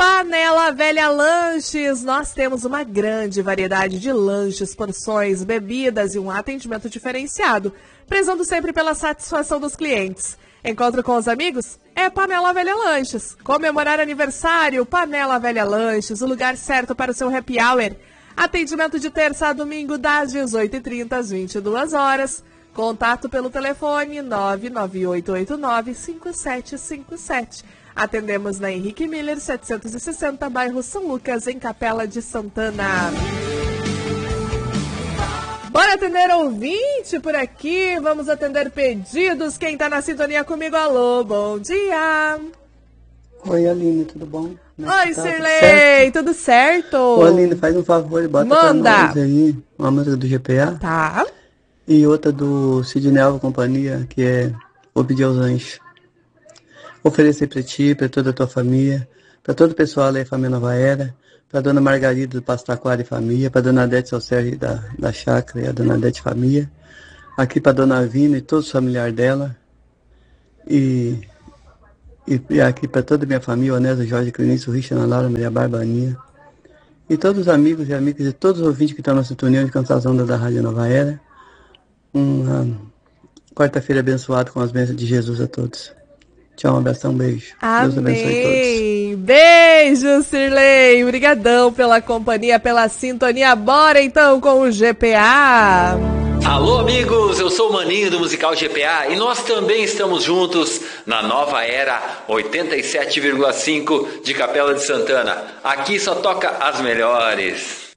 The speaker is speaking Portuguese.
Panela Velha Lanches, nós temos uma grande variedade de lanches, porções, bebidas e um atendimento diferenciado, prezando sempre pela satisfação dos clientes. Encontro com os amigos? É Panela Velha Lanches. Comemorar aniversário? Panela Velha Lanches, o lugar certo para o seu happy hour. Atendimento de terça a domingo das 18h30 às 22 horas. Contato pelo telefone 99889-5757. Atendemos na Henrique Miller, 760, bairro São Lucas, em Capela de Santana. Bora atender ouvinte por aqui, vamos atender pedidos. Quem tá na sintonia comigo, alô, bom dia. Oi, Aline, tudo bom? Oi, Sirley, tudo certo? Ô, Aline, faz um favor e bota pra nós aí uma música do GPA. Tá. E outra do Sidney Alva Companhia, que é Vou Pedir aos Anjos. Oferecer pra ti, pra toda a tua família, pra todo o pessoal aí, Família Nova Era, pra dona Margarida do Pastaquara e família, pra dona Adete Salcerri da Chácara e a dona Adete família, aqui pra dona Vina e todos os familiares dela, e aqui pra toda a minha família, Onésio, Jorge, Clenício, Richard, Ana Laura, Maria Barbaninha, e todos os amigos e amigas e todos os ouvintes que estão na sintonia de cantação da Rádio Nova Era. Uma quarta-feira abençoada com as bênçãos de Jesus a todos. Tchau, um abração, um beijo. Amém. Deus abençoe todos. Beijo, Sirley. Obrigadão pela companhia, pela sintonia. Bora então com o GPA. Alô, amigos, eu sou o Maninho do musical GPA e nós também estamos juntos na Nova Era 87,5 de Capela de Santana. Aqui só toca as melhores.